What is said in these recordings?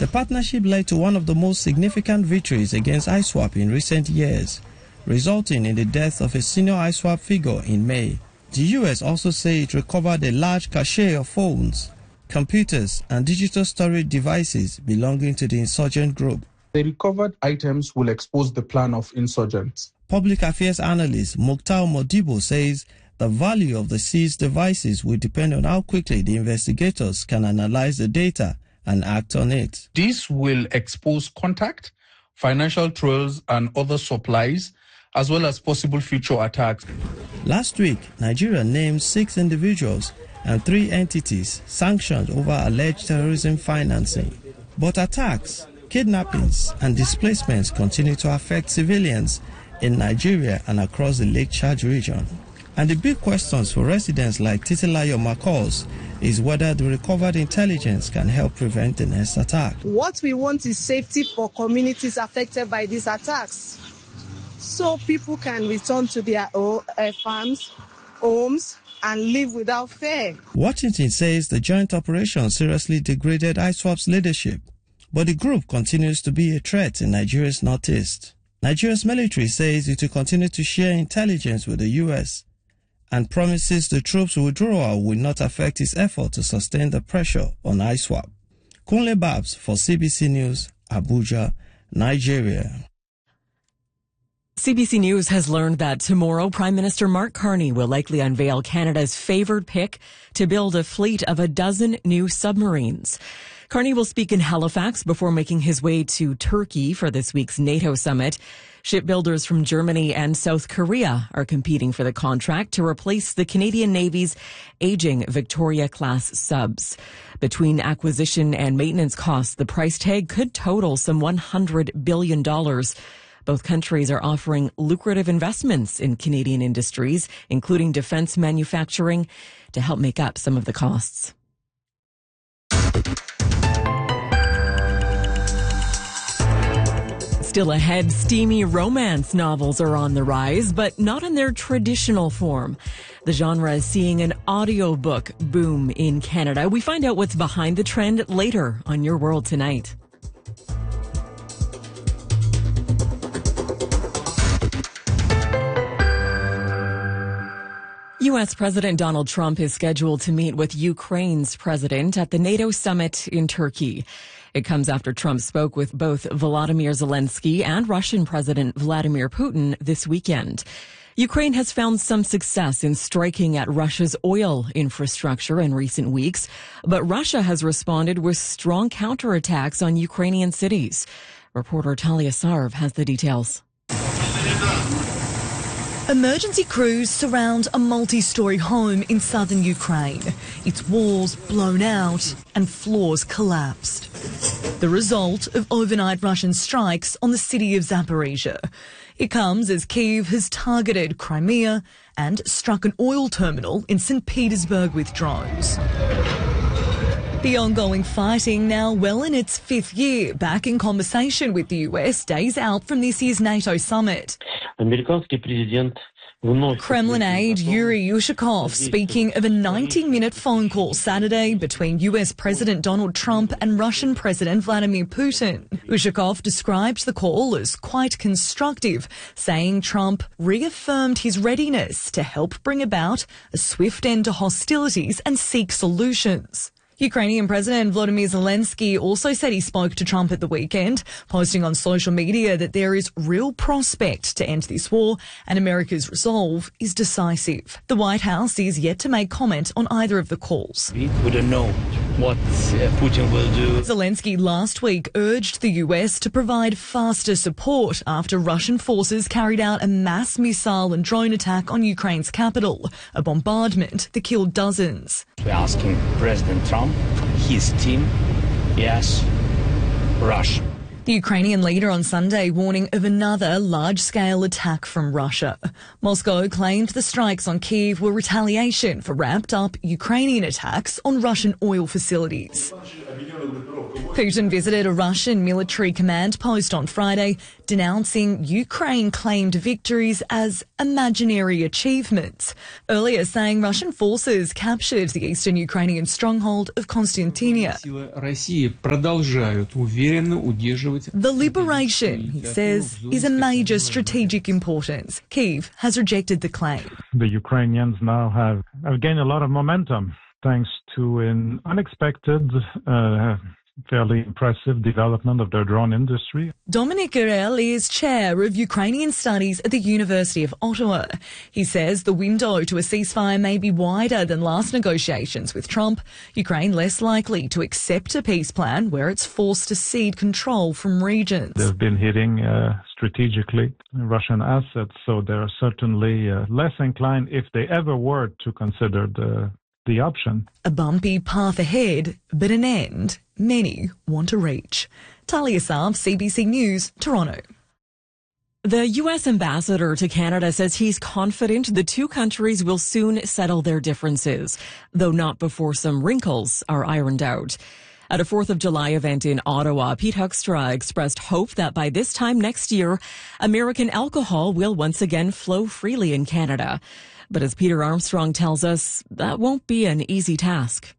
The partnership led to one of the most significant victories against ISWAP in recent years, resulting in the death of a senior ISWAP figure in May. The U.S. also said it recovered a large cache of phones, computers, and digital storage devices belonging to the insurgent group. The recovered items will expose the plan of insurgents. Public affairs analyst Mukhtar Modibo says the value of the seized devices will depend on how quickly the investigators can analyze the data and act on it. This will expose contact, financial trails, and other supplies, as well as possible future attacks. Last week, Nigeria named 6 individuals and 3 entities sanctioned over alleged terrorism financing. But attacks, kidnappings, and displacements continue to affect civilians in Nigeria and across the Lake Chad region. And the big questions for residents like Titilayo Makos is whether the recovered intelligence can help prevent the next attack. What we want is safety for communities affected by these attacks, so people can return to their farms, homes, and live without fear. Washington says the joint operation seriously degraded ISWAP's leadership, but the group continues to be a threat in Nigeria's northeast. Nigeria's military says it will continue to share intelligence with the U.S. and promises the troops' withdrawal will not affect its effort to sustain the pressure on ISWAP. Kunle Babs for CBC News, Abuja, Nigeria. CBC News has learned that tomorrow Prime Minister Mark Carney will likely unveil Canada's favoured pick to build a fleet of 12 new submarines. Carney will speak in Halifax before making his way to Turkey for this week's NATO summit. Shipbuilders from Germany and South Korea are competing for the contract to replace the Canadian Navy's aging Victoria-class subs. Between acquisition and maintenance costs, the price tag could total some $100 billion. Both countries are offering lucrative investments in Canadian industries, including defense manufacturing, to help make up some of the costs. Still ahead, steamy romance novels are on the rise, but not in their traditional form. The genre is seeing an audiobook boom in Canada. We find out what's behind the trend later on Your World Tonight. U.S. President Donald Trump is scheduled to meet with Ukraine's president at the NATO summit in Turkey. It comes after Trump spoke with both Volodymyr Zelensky and Russian President Vladimir Putin this weekend. Ukraine has found some success in striking at Russia's oil infrastructure in recent weeks, but Russia has responded with strong counterattacks on Ukrainian cities. Reporter Talia Sarv has the details. Emergency crews surround a multi-storey home in southern Ukraine. Its walls blown out and floors collapsed. The result of overnight Russian strikes on the city of Zaporizhia. It comes as Kyiv has targeted Crimea and struck an oil terminal in St. Petersburg with drones. The ongoing fighting now well in its 5th year, back in conversation with the US days out from this year's NATO summit. Kremlin aide Yuri Ushakov speaking of a 90-minute phone call Saturday between US President Donald Trump and Russian President Vladimir Putin. Ushakov described the call as quite constructive, saying Trump reaffirmed his readiness to help bring about a swift end to hostilities and seek solutions. Ukrainian President Volodymyr Zelensky also said he spoke to Trump at the weekend, posting on social media that there is real prospect to end this war and America's resolve is decisive. The White House is yet to make comment on either of the calls. We don't know what Putin will do. Zelensky last week urged the US to provide faster support after Russian forces carried out a mass missile and drone attack on Ukraine's capital, a bombardment that killed dozens. We're asking President Trump, his team, yes, Russia. The Ukrainian leader on Sunday warning of another large-scale attack from Russia. Moscow claimed the strikes on Kyiv were retaliation for ramped-up Ukrainian attacks on Russian oil facilities. Putin visited a Russian military command post on Friday, denouncing Ukraine claimed victories as imaginary achievements, earlier saying Russian forces captured the eastern Ukrainian stronghold of Konstantinia. The liberation, he says, is a major strategic importance. Kyiv has rejected the claim. The Ukrainians now have gained a lot of momentum thanks to an unexpected, fairly impressive development of their drone industry. Dominic Gurel is chair of Ukrainian studies at the University of Ottawa. He says the window to a ceasefire may be wider than last negotiations with Trump, Ukraine less likely to accept a peace plan where it's forced to cede control from regions. They've been hitting strategically Russian assets, so they're certainly less inclined, if they ever were, to consider the option. A bumpy path ahead, but an end many want to reach. Talia Saab, CBC News, Toronto. The U.S. ambassador to Canada says he's confident the two countries will soon settle their differences, though not before some wrinkles are ironed out. At a 4th of July event in Ottawa, Pete Hoekstra expressed hope that by this time next year, American alcohol will once again flow freely in Canada. But as Peter Armstrong tells us, that won't be an easy task.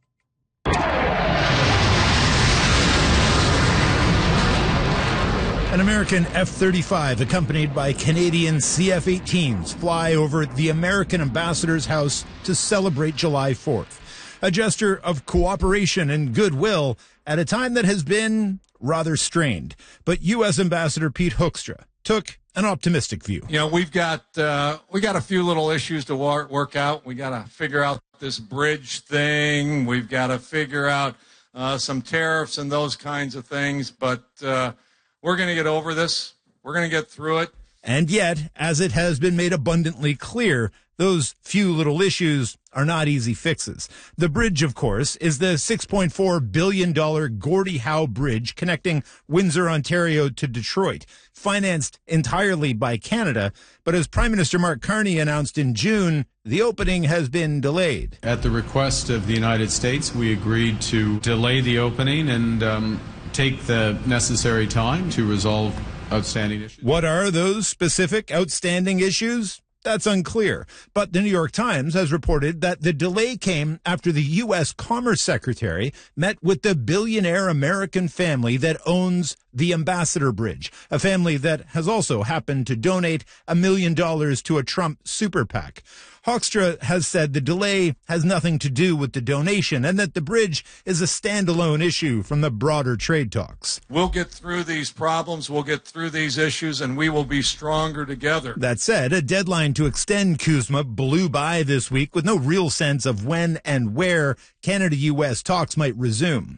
An American F-35 accompanied by Canadian CF-18s fly over the American ambassador's house to celebrate July 4th. A gesture of cooperation and goodwill at a time that has been rather strained. But U.S. Ambassador Pete Hoekstra took an optimistic view. You know, we got a few little issues to work out. We got to figure out this bridge thing. We've got to figure out some tariffs and those kinds of things. But we're going to get over this. We're going to get through it. And yet, as it has been made abundantly clear, those few little issues are not easy fixes. The bridge, of course, is the $6.4 billion Gordie Howe Bridge connecting Windsor, Ontario to Detroit, financed entirely by Canada. But as Prime Minister Mark Carney announced in June, the opening has been delayed. At the request of the United States, we agreed to delay the opening and take the necessary time to resolve outstanding issues. What are those specific outstanding issues? That's unclear. But the New York Times has reported that the delay came after the U.S. Commerce Secretary met with the billionaire American family that owns the Ambassador Bridge, a family that has also happened to donate $1 million to a Trump super PAC. Hoekstra has said the delay has nothing to do with the donation and that the bridge is a standalone issue from the broader trade talks. We'll get through these problems, we'll get through these issues, and we will be stronger together. That said, a deadline to extend CUSMA blew by this week with no real sense of when and where Canada-U.S. talks might resume.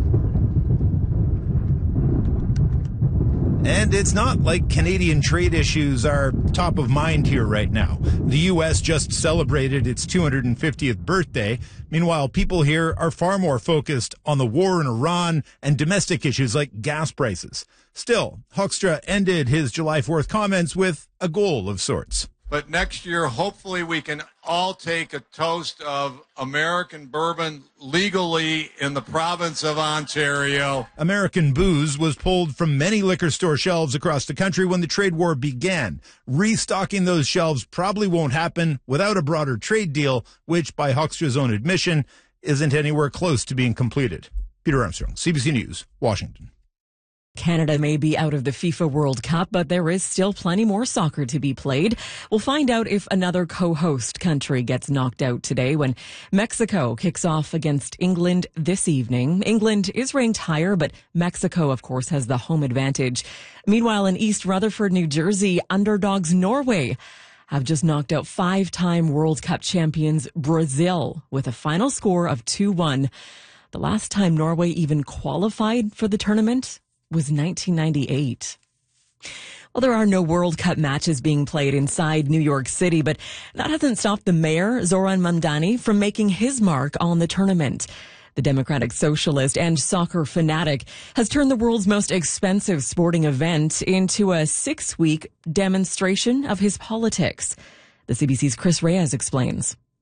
And it's not like Canadian trade issues are top of mind here right now. The U.S. just celebrated its 250th birthday. Meanwhile, people here are far more focused on the war in Iran and domestic issues like gas prices. Still, Hoekstra ended his July 4th comments with a goal of sorts. But next year, hopefully, we can all take a toast of American bourbon legally in the province of Ontario. American booze was pulled from many liquor store shelves across the country when the trade war began. Restocking those shelves probably won't happen without a broader trade deal, which, by Hoekstra's own admission, isn't anywhere close to being completed. Peter Armstrong, CBC News, Washington. Canada may be out of the FIFA World Cup, but there is still plenty more soccer to be played. We'll find out if another co-host country gets knocked out today when Mexico kicks off against England this evening. England is ranked higher, but Mexico, of course, has the home advantage. Meanwhile, in East Rutherford, New Jersey, underdogs Norway have just knocked out 5-time World Cup champions Brazil with a final score of 2-1. The last time Norway even qualified for the tournament was 1998. Well, there are no World Cup matches being played inside New York City, but that hasn't stopped the mayor, Zoran Mamdani, from making his mark on the tournament. The Democratic Socialist and soccer fanatic has turned the world's most expensive sporting event into a 6-week demonstration of his politics. The CBC's Chris Reyes explains.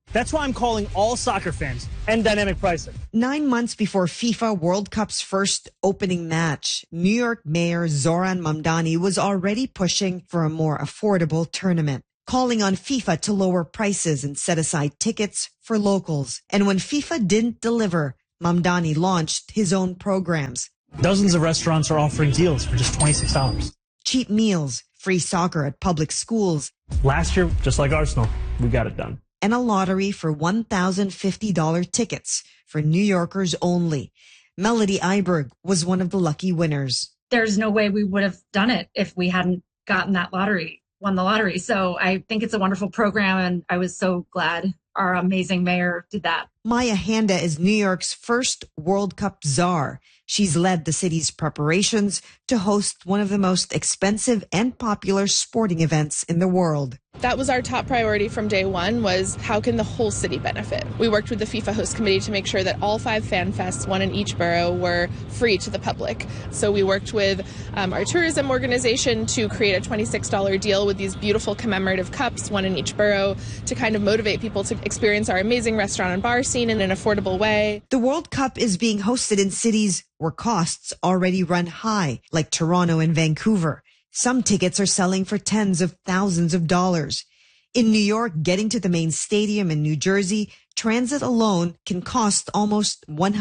That's why I'm calling all soccer fans and dynamic pricing. 9 months before FIFA World Cup's first opening match, New York Mayor Zoran Mamdani was already pushing for a more affordable tournament, calling on FIFA to lower prices and set aside tickets for locals. And when FIFA didn't deliver, Mamdani launched his own programs. Dozens of restaurants are offering deals for just $26. Cheap meals, free soccer at public schools. Last year, just like Arsenal, we got it done. And a lottery for $1,050 tickets for New Yorkers only. Melody Iberg was one of the lucky winners. There's no way we would have done it if we hadn't gotten that won the lottery. So I think it's a wonderful program, and I was so glad our amazing mayor did that. Maya Handa is New York's first World Cup czar. She's led the city's preparations to host one of the most expensive and popular sporting events in the world. That was our top priority from day one, was how can the whole city benefit? We worked with the FIFA host committee to make sure that all 5 fan fests, one in each borough, were free to the public. So we worked with our tourism organization to create a $26 deal with these beautiful commemorative cups, one in each borough, to kind of motivate people to experience our amazing restaurant and bar scene in an affordable way. The World Cup is being hosted in cities where costs already run high, like Toronto and Vancouver. Some tickets are selling for tens of thousands of dollars. In New York, getting to the main stadium in New Jersey, transit alone can cost almost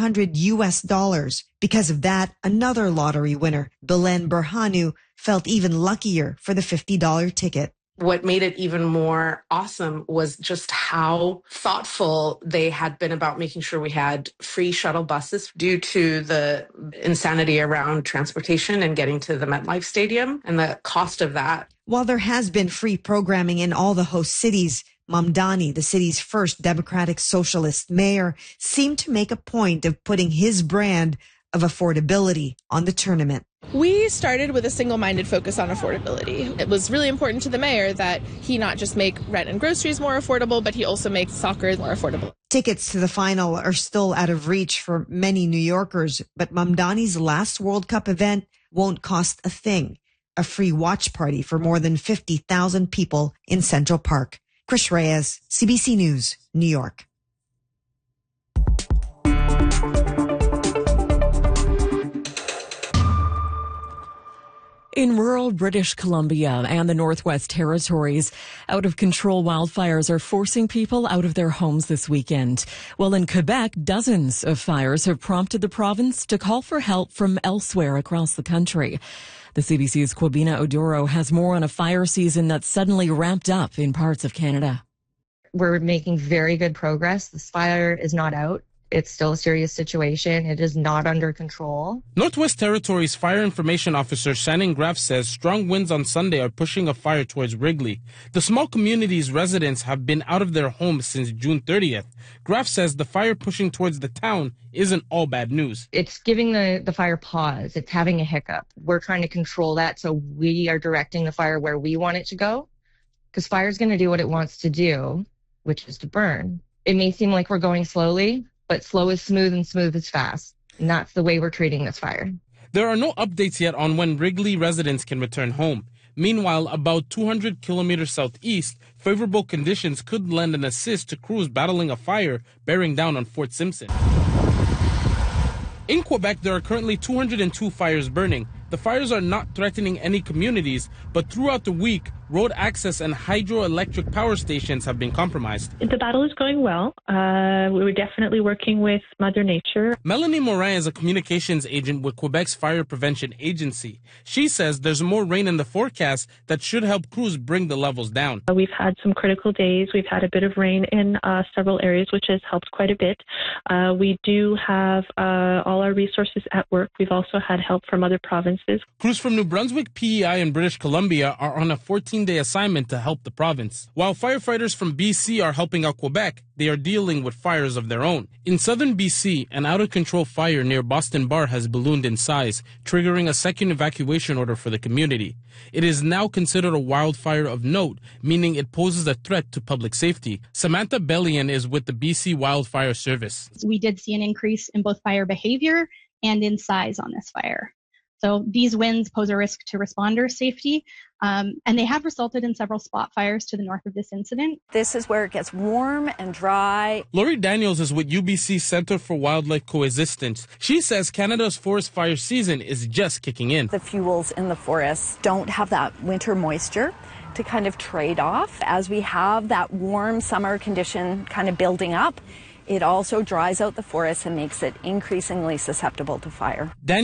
$100. Because of that, another lottery winner, Belen Berhanu, felt even luckier for the $50 ticket. What made it even more awesome was just how thoughtful they had been about making sure we had free shuttle buses due to the insanity around transportation and getting to the MetLife Stadium and the cost of that. While there has been free programming in all the host cities, Mamdani, the city's first Democratic Socialist mayor, seemed to make a point of putting his brand of affordability on the tournament. We started with a single-minded focus on affordability. It was really important to the mayor that he not just make rent and groceries more affordable, but he also makes soccer more affordable. Tickets to the final are still out of reach for many New Yorkers, but Mamdani's last World Cup event won't cost a thing. A free watch party for more than 50,000 people in Central Park. Chris Reyes, CBC News, New York. In rural British Columbia and the Northwest Territories, out-of-control wildfires are forcing people out of their homes this weekend. While in Quebec, dozens of fires have prompted the province to call for help from elsewhere across the country. The CBC's Kwabena Oduro has more on a fire season that's suddenly ramped up in parts of Canada. We're making very good progress. This fire is not out. It's still a serious situation. It is not under control. Northwest Territories Fire Information Officer Shannon Graff says strong winds on Sunday are pushing a fire towards Wrigley. The small community's residents have been out of their homes since June 30th. Graff says the fire pushing towards the town isn't all bad news. It's giving the fire pause. It's having a hiccup. We're trying to control that, so we are directing the fire where we want it to go, because fire is going to do what it wants to do, which is to burn. It may seem like we're going slowly, but slow is smooth and smooth is fast. And that's the way we're treating this fire. There are no updates yet on when Wrigley residents can return home. Meanwhile, about 200 kilometers southeast, favorable conditions could lend an assist to crews battling a fire bearing down on Fort Simpson. In Quebec, there are currently 202 fires burning. The fires are not threatening any communities, but throughout the week, road access and hydroelectric power stations have been compromised. The battle is going well. We were definitely working with Mother Nature. Melanie Morin is a communications agent with Quebec's Fire Prevention Agency. She says there's more rain in the forecast that should help crews bring the levels down. We've had some critical days. We've had a bit of rain in several areas, which has helped quite a bit. We do have all our resources at work. We've also had help from other provinces. Crews from New Brunswick, PEI, and British Columbia are on a 14-day assignment to help the province. While firefighters from BC are helping out Quebec, they are dealing with fires of their own. In southern BC, an out-of-control fire near Boston Bar has ballooned in size, triggering a second evacuation order for the community. It is now considered a wildfire of note, meaning it poses a threat to public safety. Samantha Bellion is with the BC Wildfire Service. We did see an increase in both fire behavior and in size on this fire. So these winds pose a risk to responder safety, and they have resulted in several spot fires to the north of this incident. This is where it gets warm and dry. Laurie Daniels is with UBC Center for Wildlife Coexistence. She says Canada's forest fire season is just kicking in. The fuels in the forests don't have that winter moisture to kind of trade off. As we have that warm summer condition kind of building up, it also dries out the forest and makes it increasingly susceptible to fire.